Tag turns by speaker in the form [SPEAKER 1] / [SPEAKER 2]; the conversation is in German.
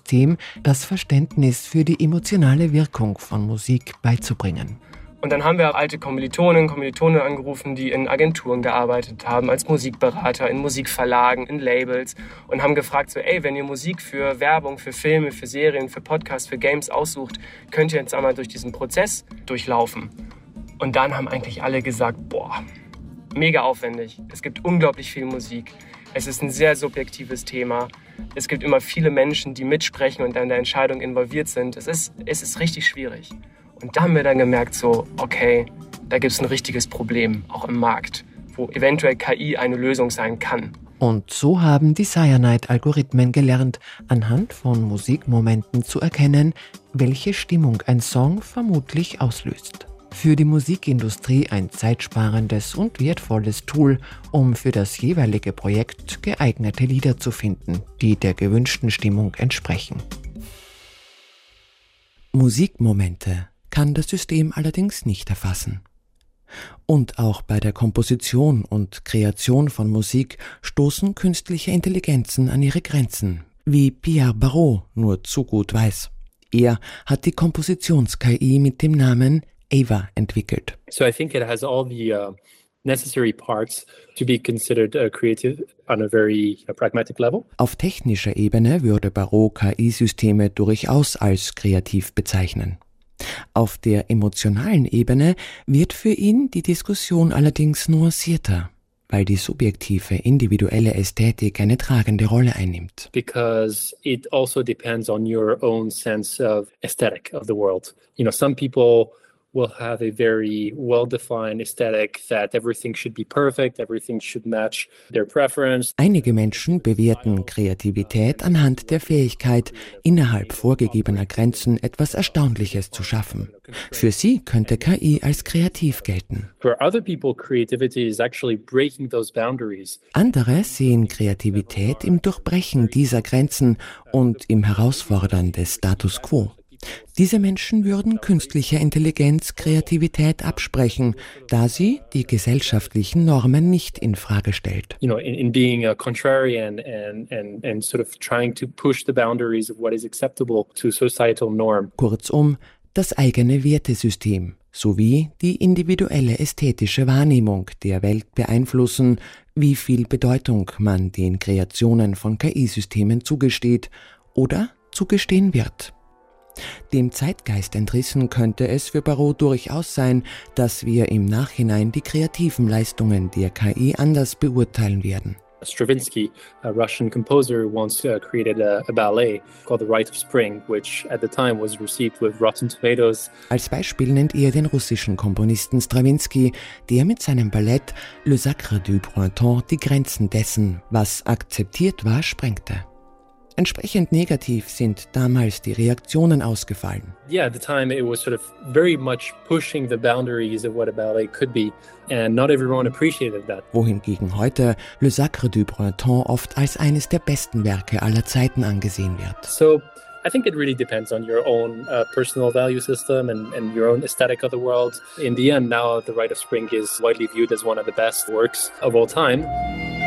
[SPEAKER 1] System das Verständnis für die emotionale Wirkung von Musik beizubringen.
[SPEAKER 2] Und dann haben wir alte Kommilitonen angerufen, die in Agenturen gearbeitet haben, als Musikberater, in Musikverlagen, in Labels und haben gefragt, so, wenn ihr Musik für Werbung, für Filme, für Serien, für Podcasts, für Games aussucht, könnt ihr jetzt einmal durch diesen Prozess durchlaufen. Und dann haben eigentlich alle gesagt, mega aufwendig, es gibt unglaublich viel Musik, es ist ein sehr subjektives Thema, es gibt immer viele Menschen, die mitsprechen und an der Entscheidung involviert sind, es ist richtig schwierig. Und da haben wir dann gemerkt, da gibt es ein richtiges Problem, auch im Markt, wo eventuell KI eine Lösung sein kann.
[SPEAKER 1] Und so haben die Cyanide-Algorithmen gelernt, anhand von Musikmomenten zu erkennen, welche Stimmung ein Song vermutlich auslöst. Für die Musikindustrie ein zeitsparendes und wertvolles Tool, um für das jeweilige Projekt geeignete Lieder zu finden, die der gewünschten Stimmung entsprechen. Musikmomente kann das System allerdings nicht erfassen. Und auch bei der Komposition und Kreation von Musik stoßen künstliche Intelligenzen an ihre Grenzen, wie Pierre Barrault nur zu gut weiß. Er hat die Kompositions-KI mit dem Namen Ava entwickelt.
[SPEAKER 3] So I think it has all the necessary parts to be considered creative on a very pragmatic level.
[SPEAKER 1] Auf technischer Ebene würde Barrault KI-Systeme durchaus als kreativ bezeichnen. Auf der emotionalen Ebene wird für ihn die Diskussion allerdings nuancierter, weil die subjektive, individuelle Ästhetik eine tragende Rolle einnimmt.
[SPEAKER 3] Because it also depends on your own sense of aesthetic of the world. Some people will have a very well-defined aesthetic that everything should be perfect, everything should match their preference.
[SPEAKER 1] Einige Menschen bewerten Kreativität anhand der Fähigkeit, innerhalb vorgegebener Grenzen etwas Erstaunliches zu schaffen. Für sie könnte KI als kreativ gelten.
[SPEAKER 3] For other people, creativity is actually breaking those boundaries.
[SPEAKER 1] Andere sehen Kreativität im Durchbrechen dieser Grenzen und im Herausfordern des Status quo. Diese Menschen würden künstlicher Intelligenz Kreativität absprechen, da sie die gesellschaftlichen Normen nicht in Frage stellt.
[SPEAKER 3] In being a contrarian and sort of trying to push the boundaries of what is acceptable to societal norm.
[SPEAKER 1] Kurzum, das eigene Wertesystem sowie die individuelle ästhetische Wahrnehmung der Welt beeinflussen, wie viel Bedeutung man den Kreationen von KI-Systemen zugesteht oder zugestehen wird. Dem Zeitgeist entrissen könnte es für Barrault durchaus sein, dass wir im Nachhinein die kreativen Leistungen der KI anders beurteilen werden.
[SPEAKER 3] Stravinsky, a Russian composer, once created a ballet called The Rite of Spring, which at the time was received with Rotten Tomatoes.
[SPEAKER 1] Als Beispiel nennt er den russischen Komponisten Stravinsky, der mit seinem Ballett Le Sacre du Printemps die Grenzen dessen, was akzeptiert war, sprengte. Entsprechend negativ sind damals die Reaktionen ausgefallen.
[SPEAKER 3] Yeah, at the time it was sort of very much pushing the boundaries of what a ballet could be, and not everyone appreciated that.
[SPEAKER 1] Wohingegen heute Le Sacre du Printemps oft als eines der besten Werke aller Zeiten angesehen wird.
[SPEAKER 3] So I think it really depends on your own personal value system and your own aesthetic of the world. In the end, now The Rite of Spring is widely viewed as one of the best works of all time.